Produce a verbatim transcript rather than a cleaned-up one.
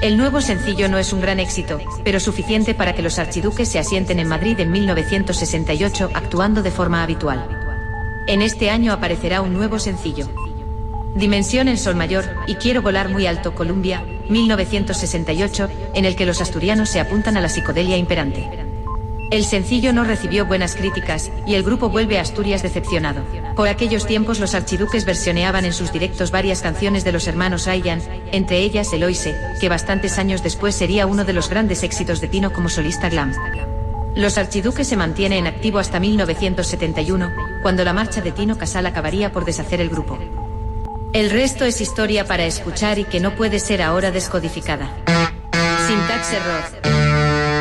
El nuevo sencillo no es un gran éxito, pero suficiente para que los archiduques se asienten en Madrid en mil novecientos sesenta y ocho actuando de forma habitual. En este año aparecerá un nuevo sencillo. Dimensión en sol mayor y Quiero volar muy alto, Columbia, mil novecientos sesenta y ocho, en el que los asturianos se apuntan a la psicodelia imperante. El sencillo no recibió buenas críticas, y el grupo vuelve a Asturias decepcionado. Por aquellos tiempos los archiduques versioneaban en sus directos varias canciones de los hermanos Ryan, entre ellas Eloise, que bastantes años después sería uno de los grandes éxitos de Tino como solista glam. Los archiduques se mantiene en activo hasta mil novecientos setenta y uno, cuando la marcha de Tino Casal acabaría por deshacer el grupo. El resto es historia para escuchar y que no puede ser ahora descodificada. Syntax error.